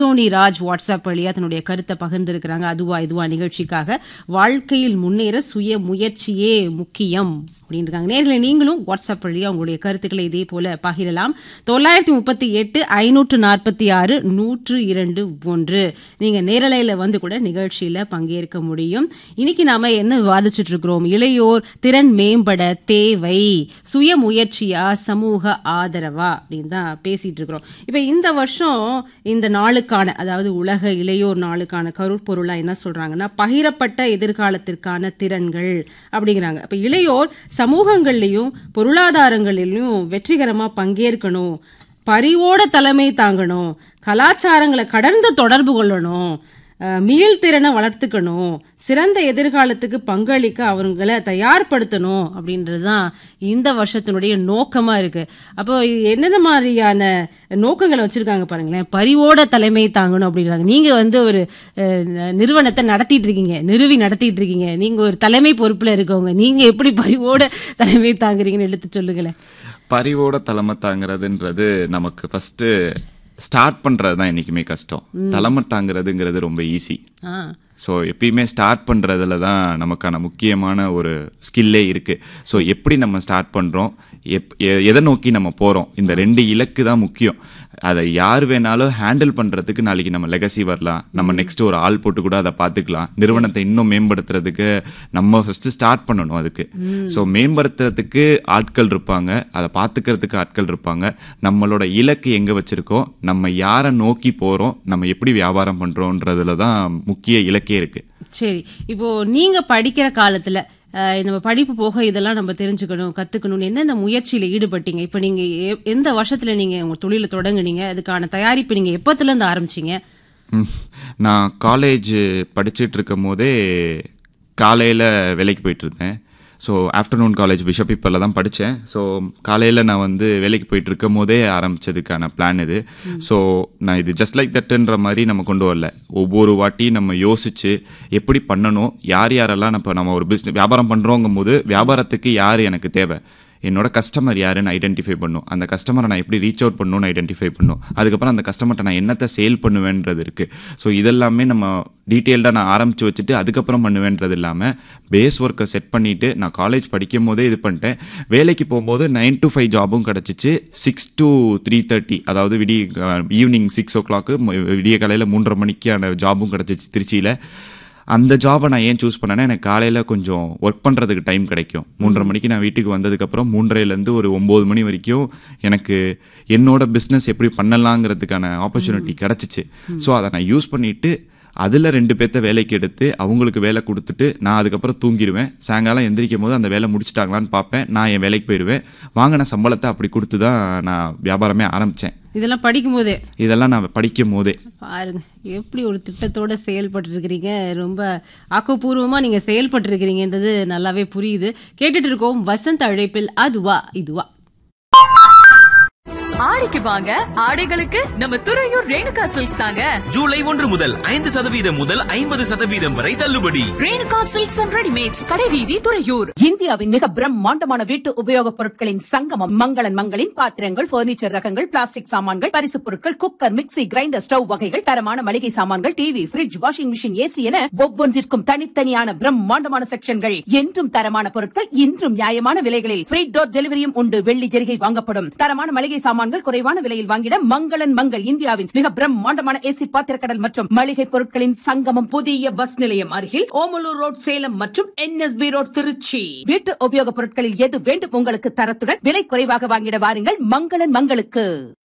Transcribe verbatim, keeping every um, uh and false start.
Sony Raj WhatsApp வழியா தன்னுடைய கருத்தை பகிர்ந்திருக்கிறாங்க. அதுவா இதுவா நிகழ்ச்சிக்காக வாழ்க்கையில் முன்னேற சுய முயற்சியே முக்கியம் அப்படின்னு இருக்காங்க. நேர்களை நீங்களும் வாட்ஸ்அப் வழியா உங்களுடைய கருத்துக்களை இதே போல பகிரலாம். தொள்ளாயிரத்தி முப்பத்தி எட்டு ஐநூற்று நாற்பத்தி ஆறு நூற்று இரண்டு ஒன்று நீங்க நேரலையில வந்து கூட நிகழ்ச்சியில பங்கேற்க முடியும். இன்னைக்கு நாம என்ன விவாதிச்சுட்டு இருக்கிறோம்? இளையோர் திறன் மேம்பட தேவை சுய முயற்சியா சமூக ஆதரவா அப்படின்னு தான் பேசிட்டு இருக்கிறோம். இப்ப இந்த வருஷம் இந்த நாளுக்கான, அதாவது உலக இளையோர் நாளுக்கான கருப்பொருளா என்ன சொல்றாங்கன்னா, பகிரப்பட்ட எதிர்காலத்திற்கான திறன்கள் அப்படிங்கிறாங்க. இப்ப இளையோர் சமூகங்கள்லயும் பொருளாதாரங்களிலும் வெற்றிகரமா பங்கேற்கணும், பரிவோட தலைமை தாங்கணும், கலாச்சாரங்களை கடந்து தொடர்பு கொள்ளணும், மீள்திறனை வளர்த்துக்கணும், சிறந்த எதிர்காலத்துக்கு பங்களிக்க அவங்களை தயார்படுத்தணும் அப்படின்றதுதான் இந்த வருஷத்தினுடைய நோக்கமா இருக்கு. அப்போ என்னென்ன மாதிரியான நோக்கங்களை வச்சிருக்காங்க பாருங்களேன். பரிவோட தலைமை தாங்கணும் அப்படின்றாங்க. நீங்க வந்து ஒரு நிறுவனத்தை நடத்திட்டு இருக்கீங்க, நிறுவி நடத்திட்டு இருக்கீங்க, நீங்க ஒரு தலைமை பொறுப்புல இருக்கவங்க, நீங்க எப்படி பரிவோட தலைமை தாங்குறீங்கன்னு எடுத்து சொல்லுங்களேன். பரிவோட தலைமை தாங்கிறதுன்றது நமக்கு ஃபர்ஸ்ட் ஸ்டார்ட் பண்றது தான் என்னைக்குமே கஷ்டம். தலைமை தாங்கிறதுங்கிறது ரொம்ப ஈஸி. ஸோ எப்பயுமே ஸ்டார்ட் பண்ணுறதுல தான் நமக்கான முக்கியமான ஒரு ஸ்கில்லே இருக்குது. ஸோ எப்படி நம்ம ஸ்டார்ட் பண்ணுறோம், எப் எதை நோக்கி நம்ம போகிறோம், இந்த ரெண்டு இலக்கு தான் முக்கியம். அதை யார் வேணாலும் ஹேண்டில் பண்ணுறதுக்கு நாளைக்கு நம்ம லெகசி வரலாம், நம்ம நெக்ஸ்ட் ஒரு ஆள் போட்டு கூட அதை பார்த்துக்கலாம். நிறுவனத்தை இன்னும் மேம்படுத்துறதுக்கு நம்ம ஃபஸ்ட்டு ஸ்டார்ட் பண்ணணும். அதுக்கு ஸோ மேம்படுத்துறதுக்கு ஆட்கள் இருப்பாங்க, அதை பார்த்துக்கிறதுக்கு ஆட்கள் இருப்பாங்க. நம்மளோட இலக்கு எங்கே வச்சுருக்கோம், நம்ம யாரை நோக்கி போகிறோம், நம்ம எப்படி வியாபாரம் பண்ணுறோன்றதுல தான் முக்கிய இலக்கே இருக்கு. சரி, இப்போ நீங்க படிக்கிற காலத்துல நம்ம படிப்பு போக இதெல்லாம் நம்ம தெரிஞ்சுக்கணும், கத்துக்கணும், என்னென்ன முயற்சியில ஈடுபட்டீங்க? இப்ப நீங்க எந்த வருஷத்துல நீங்க உங்க தொழிலை தொடங்குனீங்க? அதுக்கான தயாரிப்பு நீங்க எப்பத்துல இருந்து ஆரம்பிச்சீங்க? நான் காலேஜ் படிச்சுட்டு இருக்கும் போதே காலையில வேலைக்கு போயிட்டு இருந்தேன். ஸோ ஆஃப்டர்நூன் காலேஜ் பிஷப் இப்போல்லாம் தான் படித்தேன். ஸோ காலையில் நான் வந்து வேலைக்கு போயிட்டு இருக்கும் போதே ஆரம்பித்ததுக்கான பிளான் இது. ஸோ நான் இது ஜஸ்ட் லைக் தட்டுன்ற மாதிரி நம்ம கொண்டு வரல. ஒவ்வொரு வாட்டி நம்ம யோசித்து எப்படி பண்ணணும், யார் யாரெல்லாம் இப்போ நம்ம ஒரு பிஸ்னஸ் வியாபாரம் பண்ணுறோங்கும் போது வியாபாரத்துக்கு யார் எனக்கு தேவை, என்னோட கஸ்டமர் யாருன்னு ஐடென்டிஃபை பண்ணும், அந்த கஸ்டமரை நான் எப்படி ரீச் அவுட் பண்ணணும்னு ஐடென்டிஃபை பண்ணும், அதுக்கப்புறம் அந்த கஸ்டமர்கிட்ட நான் என்னத்தை சேல் பண்ணுவேன்றது இருக்குது. ஸோ இதெல்லாமே நம்ம டீட்டெயில்டாக நான் ஆரம்பித்து வச்சுட்டு அதுக்கப்புறம் பண்ணுவேன்றது இல்லாமல் பேஸ் ஒர்க்கை செட் பண்ணிவிட்டு நான் காலேஜ் படிக்கும் போதே இது பண்ணிட்டேன். வேலைக்கு போகும்போது நைன் டு ஃபைவ் ஜாபும் கிடச்சிச்சு. சிக்ஸ் டு த்ரீ தேர்ட்டி அதாவது விடிய ஈவினிங் சிக்ஸ் ஓ கிளாக்கு விடிய காலையில் மூன்றரை மணிக்கான ஜாபும் கிடச்சிச்சு திருச்சியில். அந்த ஜாபை நான் ஏன் சூஸ் பண்ணேன்னா, எனக்கு காலையில் கொஞ்சம் ஒர்க் பண்ணுறதுக்கு டைம் கிடைக்கும். மூன்றரை மணிக்கு நான் வீட்டுக்கு வந்ததுக்கப்புறம் மூன்றரைலேருந்து ஒரு ஒம்பது மணி வரைக்கும் எனக்கு என்னோட பிஸ்னஸ் எப்படி பண்ணலாங்கிறதுக்கான ஆப்பர்ச்சுனிட்டி கிடச்சிச்சு. ஸோ அதை நான் யூஸ் பண்ணிவிட்டு அதில் ரெண்டு பேர்த்த வேலைக்கு எடுத்து அவங்களுக்கு வேலை கொடுத்துட்டு நான் அதுக்கப்புறம் தூங்கிடுவேன். சாயங்காலம் எந்திரிக்கும் போது அந்த வேலை முடிச்சிட்டாங்களான்னு பார்ப்பேன். நான் என் வேலைக்கு போயிடுவேன். வாங்கின சம்பளத்தை அப்படி கொடுத்து தான் நான் வியாபாரமே ஆரம்பித்தேன். இதெல்லாம் படிக்கும் போதே இதெல்லாம் நான் படிக்கும் போதே பாருங்க எப்படி ஒரு திட்டத்தோட செயல்பட்டு இருக்கிறீங்க. ரொம்ப ஆக்கப்பூர்வமா நீங்க செயல்பட்டு இருக்கிறீங்கன்றது நல்லாவே புரியுது. கேட்டுட்டு இருக்கோம் வசந்த் அழைப்பில் அதுவா இதுவா. ஆடிக்கு வாங்க, ஆடைகளுக்கு நம்ம துறையூர் ரேணுகா சில்க்ஸ் தாங்க. ஜூலை ஒன்று முதல் ஐந்து சதவீதம் முதல் ஐம்பது சதவீதம் வரை தள்ளுபடி. ரேணுகா சில்க்ஸ் அண்ட் ரெடிமேட்ஸ், கடைவீதி, துறையூர். இந்தியாவின் மிக பிரம்மாண்டமான வீட்டு உபயோகப் பொருட்களின் சங்கமம் மங்களன் மங்களின் பாத்திரங்கள், பர்னிச்சர் ரகங்கள், பிளாஸ்டிக் சாமான்கள், பரிசு பொருட்கள், குக்கர், மிக்ஸி, கிரைண்டர், ஸ்டவ் வகைகள், தரமான மளிகை சாமான்கள், TV, fridge, washing machine, AC என ஒவ்வொன்றிற்கும் தனித்தனியான பிரம்மாண்டமான செக்ஷன்கள். என்றும் தரமான பொருட்கள், இன்றும் நியாயமான விலைகளில் ஃப்ரீ டோர் டெலிவரியும் உண்டு. வெள்ளி ஜெரிகை வாங்கப்படும். தரமான மளிகை சாமான்கள் குறைவான விலையில் வாங்கிட மங்களன் மங்கள் இந்தியாவின் மிக பிரம்மாண்டமான ஏசி பாத்திரக்கடல் மற்றும் மளிகை பொருட்களின் சங்கமம். புதிய பஸ் நிலையம் அருகில் ஓமலூர் ரோட் சேலம் மற்றும் என்எஸ்பி ரோட் திருச்சி. வீட்டு உபயோகப் பொருட்களில் எது வேண்டும் உங்களுக்கு தரத்துடன் விலை குறைவாக வாங்கிட வாருங்கள் மங்களன் மங்களுக்கு.